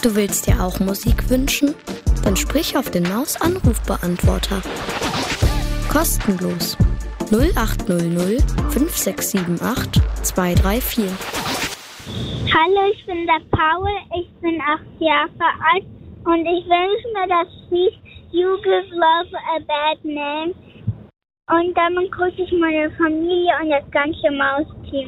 Du willst dir auch Musik wünschen? Dann sprich auf den Maus-Anrufbeantworter. Kostenlos. 0800 5678 234. Hallo, ich bin der Paul, ich bin 8 Jahre alt und ich wünsche mir das Lied You Give Love a Bad Name. Und damit grüße ich meine Familie und das ganze Mausteam.